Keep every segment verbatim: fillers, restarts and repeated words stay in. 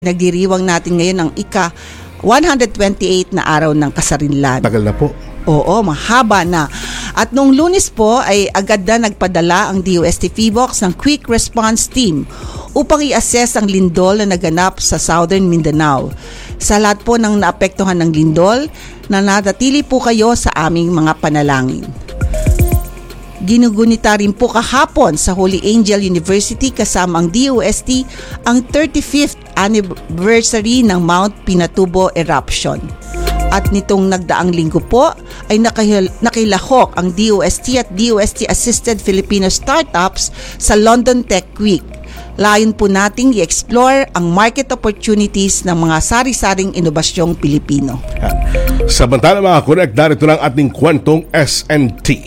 Nagdiriwang natin ngayon ang ika one hundred twenty-eight na araw ng kasarinlan. Tagal na po. Oo, mahaba na. At nung Lunes po ay agad na nagpadala ang D O S T PHIVOLCS ng Quick Response Team upang i-assess ang lindol na naganap sa Southern Mindanao. Sa lahat po ng naapektuhan ng lindol, nanatili po kayo sa aming mga panalangin. Ginugunita rin po kahapon sa Holy Angel University kasama ang D O S T ang thirty-fifth anniversary ng Mount Pinatubo eruption. At nitong nagdaang linggo po ay nakahil- nakilahok ang D O S T at D O S T-assisted Filipino startups sa London Tech Week. Layon po nating i-explore ang market opportunities ng mga sari-saring inobasyong Pilipino. Samantala mga connect, narito lang ating kwentong S M T.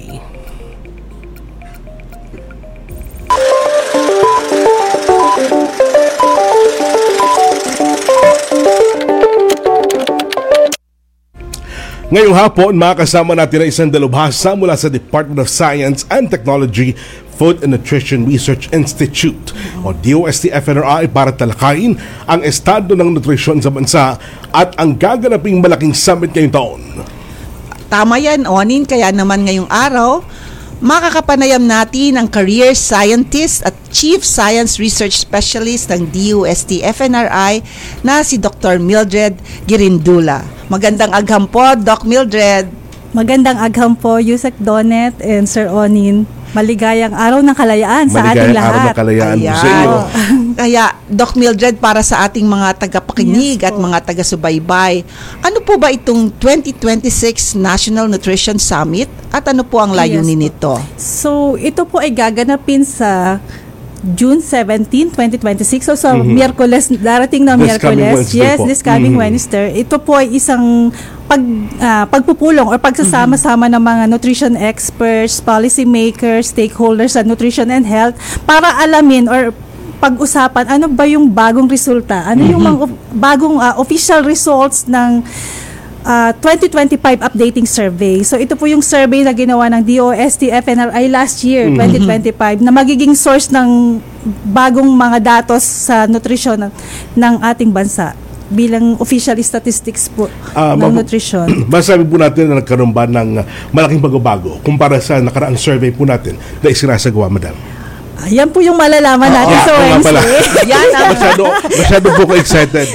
Ngayong hapon, makakasama natin ang isang dalubhasa mula sa Department of Science and Technology, Food and Nutrition Research Institute o D O S T F N R I para talakayin ang estado ng nutrisyon sa bansa at ang gaganaping malaking summit ngayong taon. Tama yan, Onin. Kaya naman ngayong araw, makakapanayam natin ang career scientist at Chief Science Research Specialist ng D O S T F N R I na si Doctor Mildred Girindula. Magandang agham po, Doc Mildred. Magandang agham po, Yusek Donet and Sir Onin. Maligayang araw ng kalayaan sa ating lahat. Maligayang araw ng kalayaan po sa inyo. Kaya, Doc Mildred, para sa ating mga tagapakinig yes, at mga taga-subaybay, ano po ba itong twenty twenty-six National Nutrition Summit at ano po ang layunin yes, nito? So, ito po ay gaganapin sa June seventeenth, twenty twenty-six. So, sa mm-hmm. Miyerkules, darating na this Miyerkules. Yes, po. this coming mm-hmm. Wednesday. Ito po ay isang pag, uh, pagpupulong or pagsasama-sama mm-hmm. ng mga nutrition experts, policy makers, stakeholders sa nutrition and health para alamin or pag-usapan ano ba yung bagong resulta, ano mm-hmm. yung mga bagong uh, official results ng Uh, twenty twenty-five updating survey. So ito po yung survey na ginawa ng D O S T F N R I last year, mm-hmm. twenty twenty-five, na magiging source ng bagong mga datos sa nutrisyon ng, ng ating bansa bilang official statistics po uh, ng ma- nutrition. Masabi po natin na nagkaroon ba ng malaking pagbabago kumpara sa nakaraang survey po natin na isinasagawa, Madam? Yan po yung malalaman natin oh, sa Wednesday. Yan ang masyado, masyado po ko excited.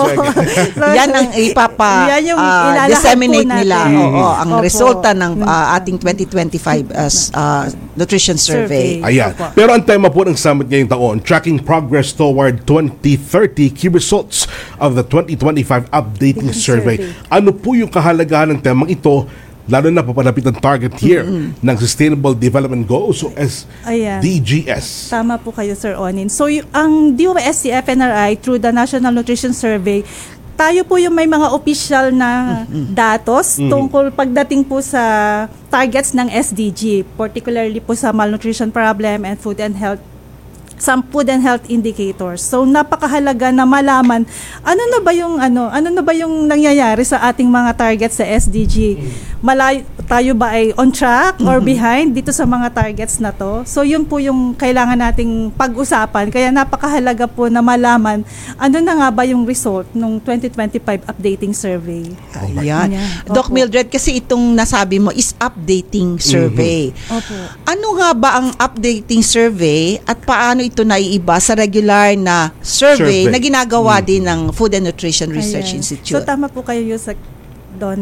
Yan ang ipapa yan yung uh, disseminate nila mm-hmm. oo, ang Opo. resulta ng uh, ating twenty twenty-five as uh, nutrition survey. survey. Ayan. Pero ang tema po ng summit ngayong taon, tracking progress toward twenty thirty key results of the twenty twenty-five updating survey. survey. Ano po yung kahalagahan ng temang ito? Lalo na papalapit ang target year mm-hmm. ng Sustainable Development Goals o S D G S. Tama po kayo, Sir Onin. So, y- ang D O S T F N R I through the National Nutrition Survey, tayo po yung may mga official na mm-hmm. datos mm-hmm. tungkol pagdating po sa targets ng S D G, particularly po sa malnutrition problem and food and health, some food and health indicators. So napakahalaga na malaman ano na ba yung ano, ano na ba yung nangyayari sa ating mga targets sa S D G. Malayo tayo ba ay on track or behind dito sa mga targets na to? So yun po yung kailangan nating pag-usapan. Kaya napakahalaga po na malaman ano na nga ba yung result ng twenty twenty-five updating survey. Ayan. Ayan. Doc Mildred, kasi itong nasabi mo is updating survey. Mm-hmm. Opo. Ano nga ba ang updating survey at paano ito naiiba sa regular na survey, survey. na ginagawa mm. din ng Food and Nutrition Research Ayan. Institute? So tama po kayo, Yusek Don.